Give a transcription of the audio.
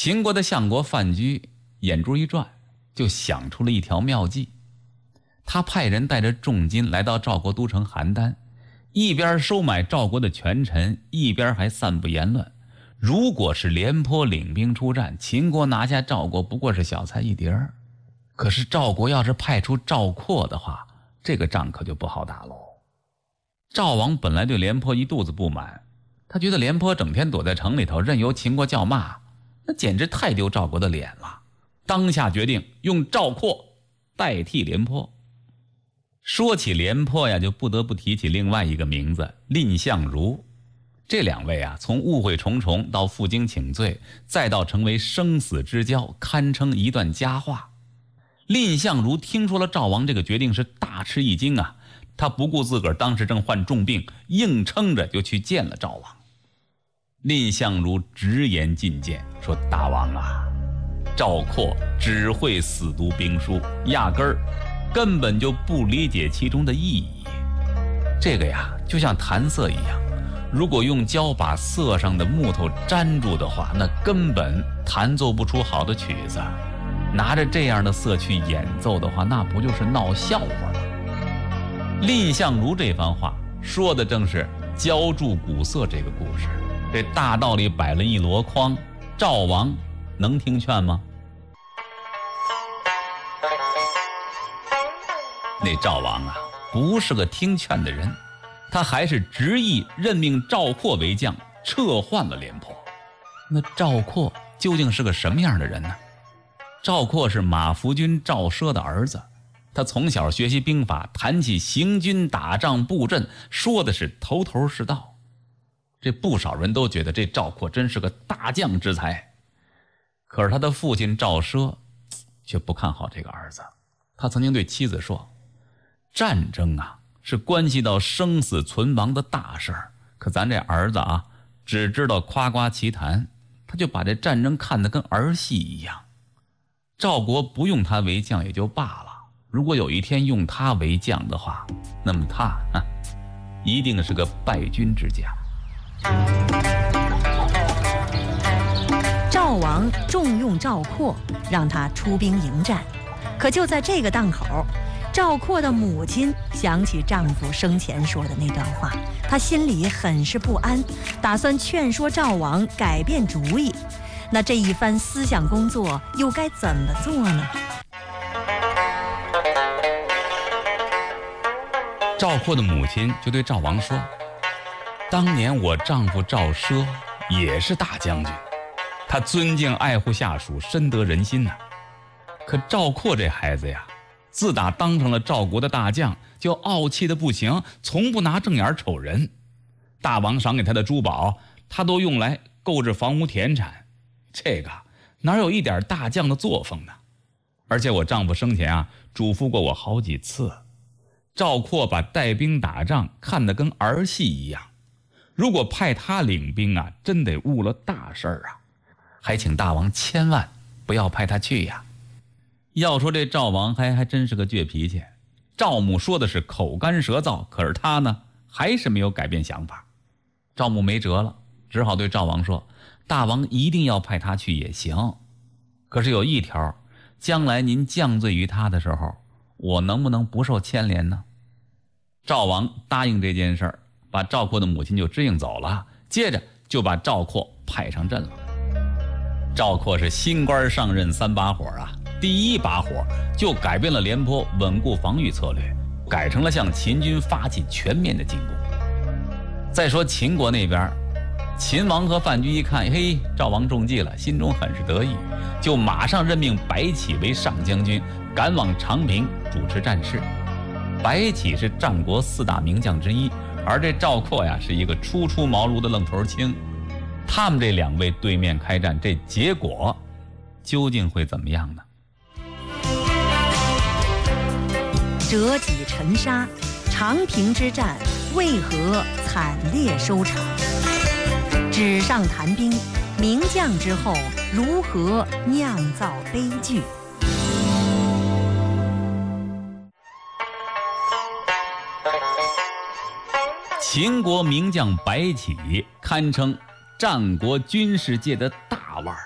秦国的相国范雎眼珠一转，就想出了一条妙计。他派人带着重金来到赵国都城邯郸，一边收买赵国的权臣，一边还散布言论。如果是廉颇领兵出战，秦国拿下赵国不过是小菜一碟儿。可是赵国要是派出赵括的话，这个仗可就不好打喽。赵王本来对廉颇一肚子不满，他觉得廉颇整天躲在城里头，任由秦国叫骂，那简直太丢赵国的脸了。当下决定用赵括代替廉颇。说起廉颇呀，就不得不提起另外一个名字蔺相如。这两位啊，从误会重重到负荆请罪，再到成为生死之交，堪称一段佳话。蔺相如听说了赵王这个决定，是大吃一惊啊！他不顾自个儿当时正患重病，硬撑着就去见了赵王。蔺相如直言进谏说：“大王啊，赵括只会死读兵书，压根本就不理解其中的意义。这个呀，就像弹色一样，如果用胶把色上的木头粘住的话，那根本弹奏不出好的曲子。拿着这样的色去演奏的话，那不就是闹笑话吗？”蔺相如这番话说的正是浇筑古色这个故事，这大道理摆了一箩筐，赵王能听劝吗？那赵王啊，不是个听劝的人，他还是执意任命赵括为将，撤换了廉颇。那赵括究竟是个什么样的人呢？赵括是马服君赵奢的儿子，他从小学习兵法，谈起行军打仗布阵，说的是头头是道。这不少人都觉得这赵括真是个大将之才。可是他的父亲赵奢却不看好这个儿子。他曾经对妻子说：“战争啊，是关系到生死存亡的大事儿，可咱这儿子啊，只知道夸夸其谈，他就把这战争看得跟儿戏一样。赵国不用他为将也就罢了，如果有一天用他为将的话，那么他一定是个败军之将。” 赵王重用赵括，让他出兵迎战。可就在这个档口，赵括的母亲想起丈夫生前说的那段话，她心里很是不安，打算劝说赵王改变主意。那这一番思想工作又该怎么做呢？ 赵括的母亲就对赵王说：“当年我丈夫赵奢也是大将军，他尊敬爱护下属，深得人心呐。可赵括这孩子呀，自打当上了赵国的大将，就傲气的不行，从不拿正眼瞅人。大王赏给他的珠宝，他都用来购置房屋田产，这个哪有一点大将的作风呢？而且我丈夫生前啊，嘱咐过我好几次，赵括把带兵打仗看得跟儿戏一样，如果派他领兵啊，真得误了大事儿啊，还请大王千万不要派他去呀。”要说这赵王还真是个倔脾气，赵母说的是口干舌燥，可是他呢，还是没有改变想法。赵母没辙了，只好对赵王说：“大王一定要派他去也行，可是有一条，将来您降罪于他的时候，我能不能不受牵连呢？”赵王答应这件事儿，把赵括的母亲就支应走了，接着就把赵括派上阵了。赵括是新官上任3把火啊，第一把火就改变了廉颇稳固防御策略，改成了向秦军发起全面的进攻。再说秦国那边，秦王和范雎一看，嘿，赵王中计了，心中很是得意，就马上任命白起为上将军，赶往长平主持战事。白起是战国4大名将之一，而这赵括呀，是一个初出茅庐的愣头青。他们这2位对面开战，这结果究竟会怎么样呢？ 折戟沉沙，长平之战为何惨烈收场？纸上谈兵，名将之后如何酿造悲剧？ 秦国名将白起堪称战国军事界的大腕儿。